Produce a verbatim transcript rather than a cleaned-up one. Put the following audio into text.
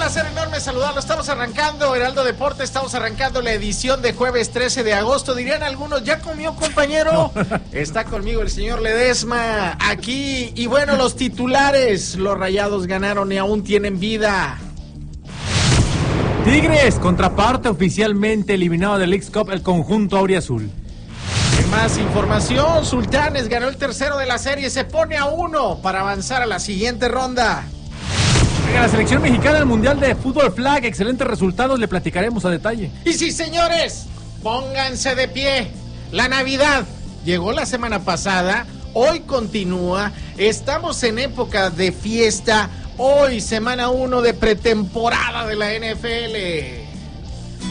placer enorme saludarlo. Estamos arrancando Heraldo Deporte, estamos arrancando la edición de jueves trece de agosto. Dirían algunos, ¿ya comió, compañero? No. Está conmigo el señor Ledesma aquí. Y bueno, los titulares. Los Rayados ganaron y aún tienen vida. Tigres, contraparte oficialmente eliminado del Leagues Cup el conjunto auriazul. En más información, Sultanes ganó el tercero de la serie, se pone a uno para avanzar a la siguiente ronda. La selección mexicana del Mundial de Fútbol Flag, excelentes resultados, le platicaremos a detalle. Y sí, señores, pónganse de pie. La Navidad llegó la semana pasada, hoy continúa, estamos en época de fiesta, hoy semana uno de pretemporada de la N F L.